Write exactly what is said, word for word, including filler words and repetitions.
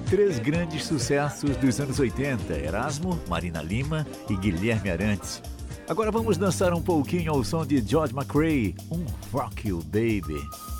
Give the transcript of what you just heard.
Três grandes sucessos dos anos oitenta: Erasmo, Marina Lima e Guilherme Arantes. Agora vamos dançar um pouquinho ao som de George McRae, um Rock You Baby.